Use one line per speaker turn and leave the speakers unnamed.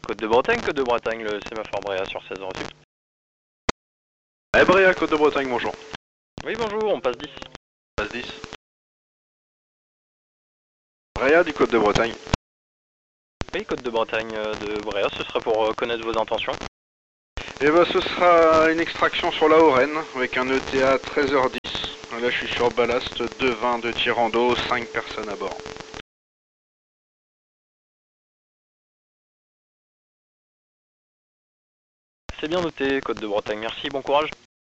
Côte de Bretagne, le sémaphore Bréa sur 16 reçu.
Bréa, Côte de Bretagne, bonjour.
Oui, bonjour, on passe 10.
Passe 10. Bréa du Côte de Bretagne.
Oui, Côte de Bretagne de Bréa, ce serait pour connaître vos intentions.
Et bah ce sera une extraction sur la Hauraine avec un ETA 13h10. Là je suis sur ballast, 2,20 de tirant d'eau, 5 personnes à bord.
C'est bien noté, Côte de Bretagne, merci, bon courage.